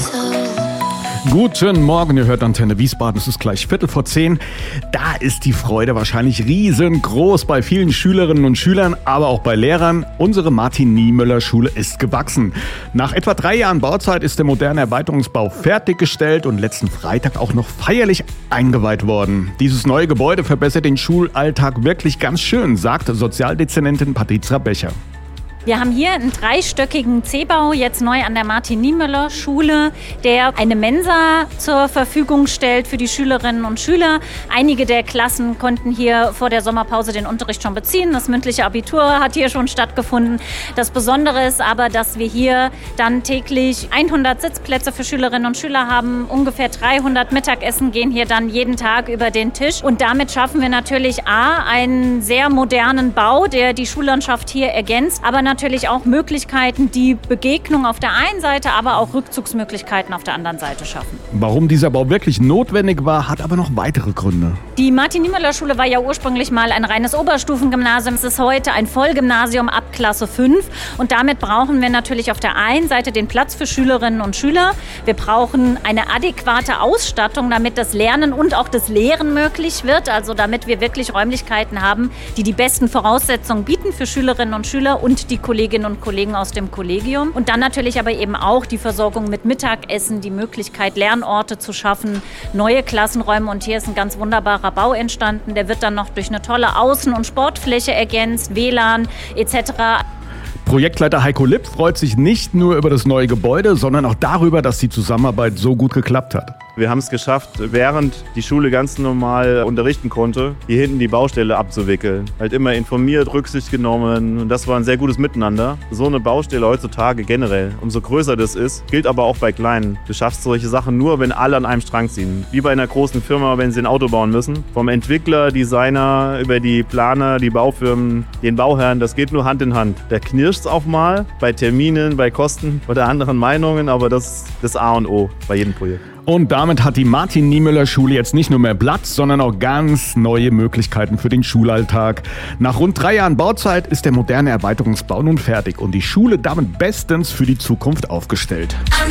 Guten Morgen, ihr hört Antenne Wiesbaden, es ist gleich 10:15. Da ist die Freude wahrscheinlich riesengroß bei vielen Schülerinnen und Schülern, aber auch bei Lehrern. Unsere Martin-Niemöller-Schule ist gewachsen. Nach etwa 3 Jahren Bauzeit ist der moderne Erweiterungsbau fertiggestellt und letzten Freitag auch noch feierlich eingeweiht worden. Dieses neue Gebäude verbessert den Schulalltag wirklich ganz schön, sagt Sozialdezernentin Patricia Becher. Wir haben hier einen 3-stöckigen C-Bau, jetzt neu an der Martin-Niemöller-Schule, der eine Mensa zur Verfügung stellt für die Schülerinnen und Schüler. Einige der Klassen konnten hier vor der Sommerpause den Unterricht schon beziehen. Das mündliche Abitur hat hier schon stattgefunden. Das Besondere ist aber, dass wir hier dann täglich 100 Sitzplätze für Schülerinnen und Schüler haben. Ungefähr 300 Mittagessen gehen hier dann jeden Tag über den Tisch. Und damit schaffen wir natürlich einen sehr modernen Bau, der die Schullandschaft hier ergänzt, aber natürlich auch Möglichkeiten, die Begegnung auf der einen Seite, aber auch Rückzugsmöglichkeiten auf der anderen Seite schaffen. Warum dieser Bau wirklich notwendig war, hat aber noch weitere Gründe. Die Martin-Niemöller-Schule war ja ursprünglich mal ein reines Oberstufengymnasium. Es ist heute ein Vollgymnasium ab Klasse 5. Und damit brauchen wir natürlich auf der einen Seite den Platz für Schülerinnen und Schüler. Wir brauchen eine adäquate Ausstattung, damit das Lernen und auch das Lehren möglich wird. Also damit wir wirklich Räumlichkeiten haben, die die besten Voraussetzungen bieten für Schülerinnen und Schüler und die Kolleginnen und Kollegen aus dem Kollegium. Und dann natürlich aber eben auch die Versorgung mit Mittagessen, die Möglichkeit, Lernorte zu schaffen, neue Klassenräume. Und hier ist ein ganz wunderbarer Bau entstanden. Der wird dann noch durch eine tolle Außen- und Sportfläche ergänzt, WLAN etc. Projektleiter Heiko Lipp freut sich nicht nur über das neue Gebäude, sondern auch darüber, dass die Zusammenarbeit so gut geklappt hat. Wir haben es geschafft, während die Schule ganz normal unterrichten konnte, hier hinten die Baustelle abzuwickeln. Halt immer informiert, Rücksicht genommen und das war ein sehr gutes Miteinander. So eine Baustelle heutzutage generell, umso größer das ist, gilt aber auch bei Kleinen. Du schaffst solche Sachen nur, wenn alle an einem Strang ziehen. Wie bei einer großen Firma, wenn sie ein Auto bauen müssen. Vom Entwickler, Designer, über die Planer, die Baufirmen, den Bauherren, das geht nur Hand in Hand. Da knirscht's auch mal bei Terminen, bei Kosten oder anderen Meinungen, aber das ist das A und O bei jedem Projekt. Und damit hat die Martin-Niemöller-Schule jetzt nicht nur mehr Platz, sondern auch ganz neue Möglichkeiten für den Schulalltag. Nach rund 3 Jahren Bauzeit ist der moderne Erweiterungsbau nun fertig und die Schule damit bestens für die Zukunft aufgestellt.